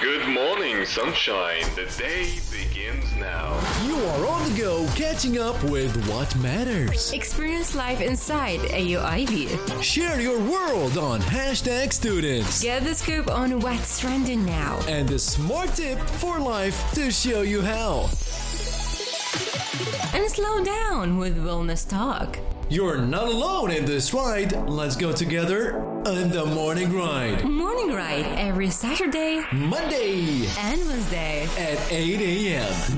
Good morning, sunshine. The day begins now. You are on the go, catching up with what matters. Experience life inside AUIB. Share your world on Hashtag Students. Get the scoop on what's trending now. And a smart tip for life to show you how. And slow down with Wellness Talk. You're not alone in this ride. Let's go together on the Morning Ride. Morning Ride every Saturday, Monday and Wednesday at 8 a.m.